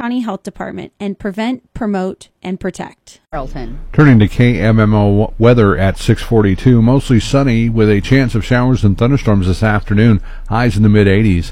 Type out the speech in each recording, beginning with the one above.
County Health Department and prevent, promote, and protect. Carlton. Turning to KMMO weather at 6:42, mostly sunny with a chance of showers and thunderstorms this afternoon. Highs in the mid-80s.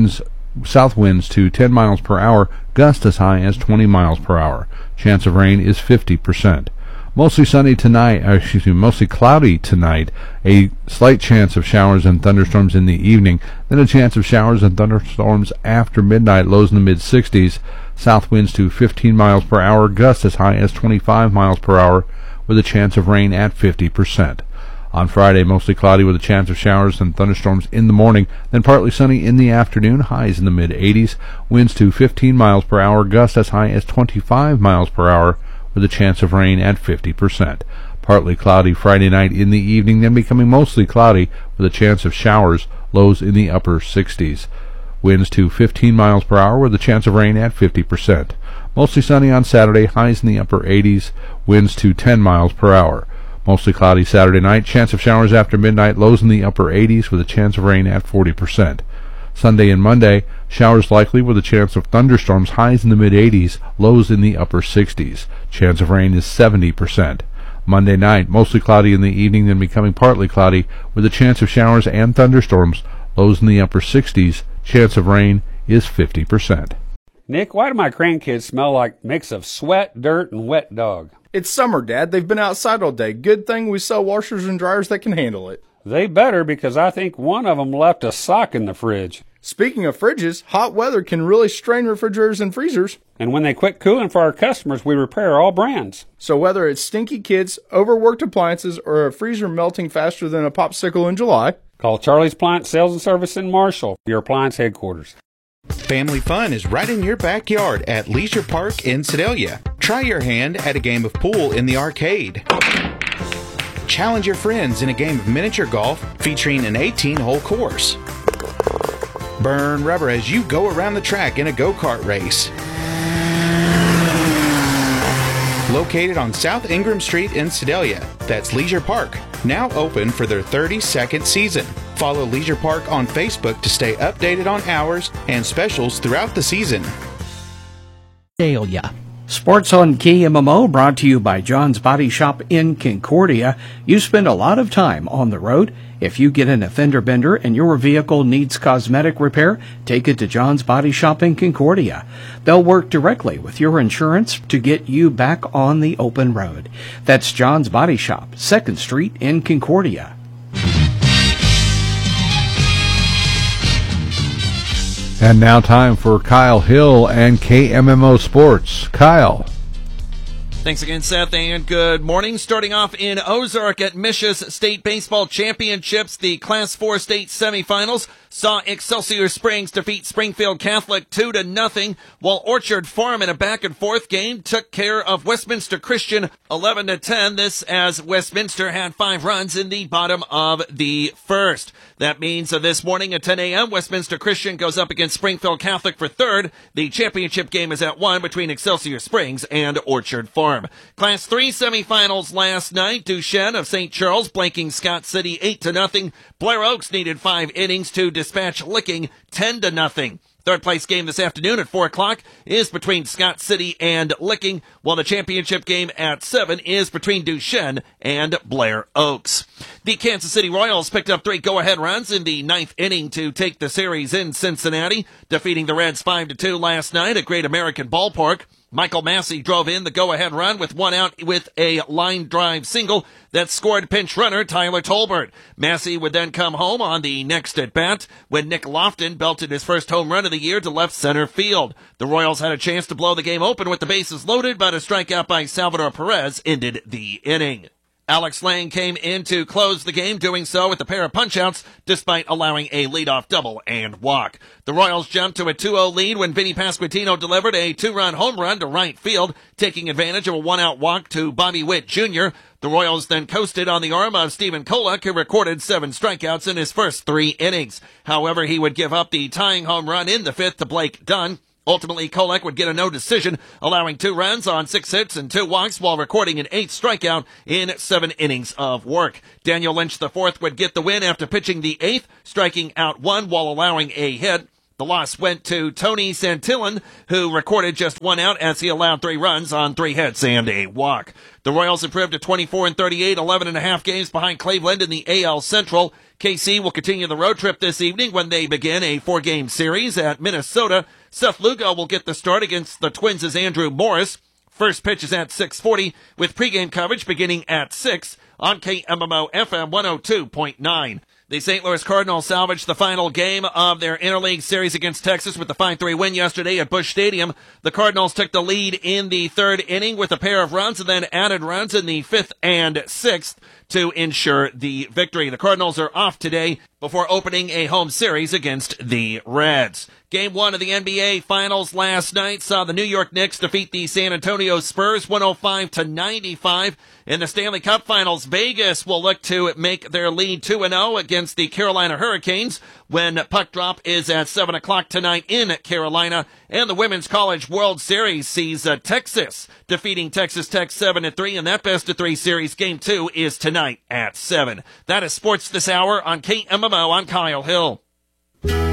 South winds to 10 miles per hour, gusts as high as 20 miles per hour. Chance of rain is 50%. Mostly sunny tonight, mostly cloudy tonight. A slight chance of showers and thunderstorms in the evening. Then a chance of showers and thunderstorms after midnight, lows in the mid-60s. South winds to 15 miles per hour, gusts as high as 25 miles per hour, with a chance of rain at 50%. On Friday, mostly cloudy with a chance of showers and thunderstorms in the morning, then partly sunny in the afternoon, highs in the mid-80s. Winds to 15 miles per hour, gusts as high as 25 miles per hour, with a chance of rain at 50%. Partly cloudy Friday night in the evening, then becoming mostly cloudy with a chance of showers, lows in the upper 60s. Winds to 15 miles per hour with a chance of rain at 50%. Mostly sunny on Saturday, highs in the upper 80s, winds to 10 miles per hour. Mostly cloudy Saturday night, chance of showers after midnight, lows in the upper 80s with a chance of rain at 40%. Sunday and Monday, showers likely with a chance of thunderstorms, highs in the mid-80s, lows in the upper 60s. Chance of rain is 70%. Monday night, mostly cloudy in the evening, then becoming partly cloudy with a chance of showers and thunderstorms, lows in the upper 60s. Chance of rain is 50%. Nick, why do my grandkids smell like a mix of sweat, dirt, and wet dog? It's summer, Dad. They've been outside all day. Good thing we sell washers and dryers that can handle it. They better, because I think one of them left a sock in the fridge. Speaking of fridges, hot weather can really strain refrigerators and freezers. And when they quit cooling for our customers, we repair all brands. So whether it's stinky kids, overworked appliances, or a freezer melting faster than a popsicle in July, call Charlie's Appliance Sales and Service in Marshall, your appliance headquarters. Family fun is right in your backyard at Leisure Park in Sedalia. Try your hand at a game of pool in the arcade. Challenge your friends in a game of miniature golf featuring an 18-hole course. Burn rubber as you go around the track in a go-kart race. Located on South Ingram Street in Sedalia, that's Leisure Park, now open for their 32nd season. Follow Leisure Park on Facebook to stay updated on hours and specials throughout the season. Sedalia. Sports on KMMO brought to you by John's Body Shop in Concordia. You spend a lot of time on the road. If you get in a fender bender and your vehicle needs cosmetic repair, take it to John's Body Shop in Concordia. They'll work directly with your insurance to get you back on the open road. That's John's Body Shop, 2nd Street in Concordia. And now time for Kyle Hill and KMMO Sports. Kyle. Thanks again, Seth, and good morning. Starting off in Ozark at Mishas State Baseball Championships, the Class 4 state semifinals saw Excelsior Springs defeat Springfield Catholic 2-0, while Orchard Farm in a back-and-forth game took care of Westminster Christian 11-10. This as Westminster had 5 runs in the bottom of the first. That means this morning at 10 a.m., Westminster Christian goes up against Springfield Catholic for third. The championship game is at 1 between Excelsior Springs and Orchard Farm. Class 3 semifinals last night. Duchesne of St. Charles blanking Scott City 8-0. Blair Oaks needed 5 innings to dispatch Licking 10-0. Third place game this afternoon at 4 o'clock is between Scott City and Licking, while the championship game at 7 is between Duchesne and Blair Oaks. The Kansas City Royals picked up 3 go-ahead runs in the 9th inning to take the series in Cincinnati, defeating the Reds 5-2 last night at Great American Ballpark. Michael Massey drove in the go-ahead run with 1 out with a line drive single that scored pinch runner Tyler Tolbert. Massey would then come home on the next at-bat when Nick Lofton belted his first home run of the year to left center field. The Royals had a chance to blow the game open with the bases loaded, but a strikeout by Salvador Perez ended the inning. Alex Lang came in to close the game, doing so with a pair of punch-outs despite allowing a leadoff double and walk. The Royals jumped to a 2-0 lead when Vinny Pasquantino delivered a 2-run home run to right field, taking advantage of a 1-out walk to Bobby Witt Jr. The Royals then coasted on the arm of Stephen Kolek, who recorded 7 strikeouts in his first 3 innings. However, he would give up the tying home run in the 5th to Blake Dunn. Ultimately, Kolek would get a no decision, allowing 2 runs on 6 hits and 2 walks while recording an 8th strikeout in 7 innings of work. Daniel Lynch IV would get the win after pitching the 8th, striking out 1 while allowing a hit. The loss went to Tony Santillan, who recorded just 1 out as he allowed 3 runs on 3 hits and a walk. The Royals improved to 24-38, 11.5 games behind Cleveland in the AL Central. KC will continue the road trip this evening when they begin a 4-game series at Minnesota. Seth Lugo will get the start against the Twins' Andrew Morris. First pitch is at 6:40 with pregame coverage beginning at 6 on KMMO FM 102.9. The St. Louis Cardinals salvaged the final game of their interleague series against Texas with the 5-3 win yesterday at Busch Stadium. The Cardinals took the lead in the 3rd inning with a pair of runs and then added runs in the 5th and 6th to ensure the victory. The Cardinals are off today before opening a home series against the Reds. Game 1 of the NBA Finals last night saw the New York Knicks defeat the San Antonio Spurs 105-95. In the Stanley Cup Finals, Vegas will look to make their lead 2-0 against the Carolina Hurricanes when puck drop is at 7 o'clock tonight in Carolina. And the Women's College World Series sees Texas defeating Texas Tech 7-3, and that best-of-3 series Game 2 is tonight at 7. That is sports this hour on KMMO. I'm Kyle Hill.